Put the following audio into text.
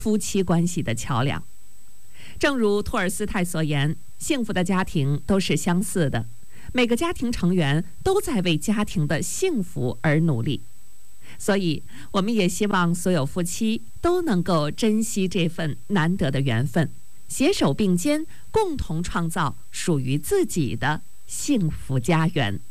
夫妻关系的桥梁。正如托尔斯泰所言，幸福的家庭都是相似的，每个家庭成员都在为家庭的幸福而努力。所以，我们也希望所有夫妻都能够珍惜这份难得的缘分，携手并肩，共同创造属于自己的幸福家园。